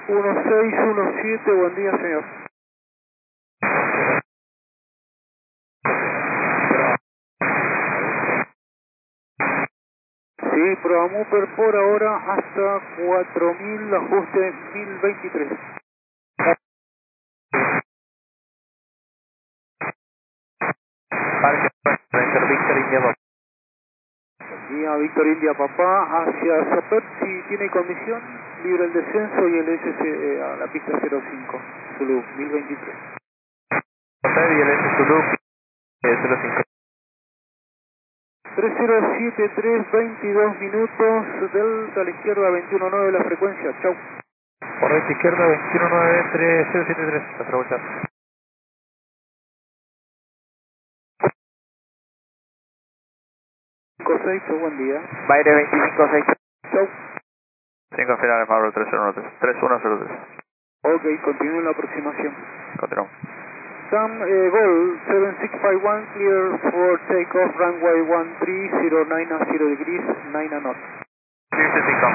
1617, buen día, señor. Sí, Proamuper por ahora hasta 4000, ajuste 1023. Parque Víctor India Papá. Día Víctor India Papá hacia Zapet, si tiene condición, libre el descenso y el SC a la pista 05, Zulu 1023. Hotel y el S Zulu 05. 3073, 22 minutos, Delta a la izquierda, 219 la frecuencia, chau. Correcto izquierda 2193073. Hasta luego, chao. 56, buen día. Baile 256. Chau. 5 finales, Marvel 3013. 3103. Ok, continúen la aproximación. Continuamos. Sam Gol 7651, clear for takeoff, runway 13, 09 0 degrees, 9 knots. Clear to take off.